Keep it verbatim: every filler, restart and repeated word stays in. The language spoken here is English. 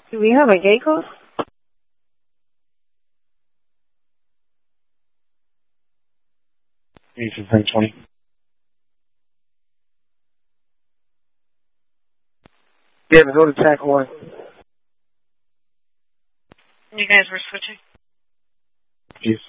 Do we have a gate code? eighty-three twenty. Yeah, but go to track one. You guys were switching? Yes.